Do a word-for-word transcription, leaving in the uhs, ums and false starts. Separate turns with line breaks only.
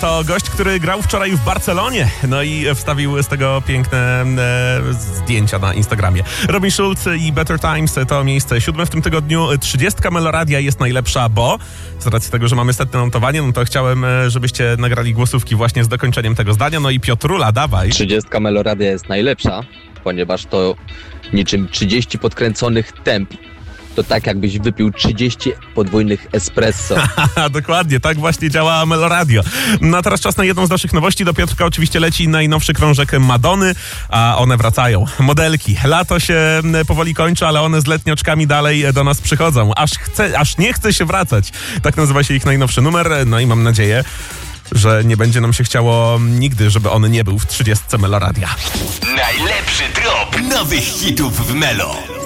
To gość, który grał wczoraj w Barcelonie, no i wstawił z tego piękne e, zdjęcia na Instagramie. Robin Schulz i Better Times to miejsce siódme w tym tygodniu. Trzydziestka Meloradia jest najlepsza, bo z racji tego, że mamy setne notowanie, no to chciałem, żebyście nagrali głosówki właśnie z dokończeniem tego zdania. No i Piotrula, dawaj.
Trzydziestka Meloradia jest najlepsza, ponieważ to niczym trzydzieści podkręconych temp. To tak, jakbyś wypił trzydzieści podwójnych espresso.
Dokładnie, tak właśnie działa Meloradio. No a teraz czas na jedną z naszych nowości. Do Piotrka oczywiście leci najnowszy krążek Madony, a one wracają. Modelki. Lato się powoli kończy, ale one z letnioczkami dalej do nas przychodzą. Aż, chce, aż nie chce się wracać. Tak nazywa się ich najnowszy numer. No i mam nadzieję, że nie będzie nam się chciało nigdy, żeby on nie był w trzydziestce Meloradia.
Najlepszy drop nowych hitów w Melo.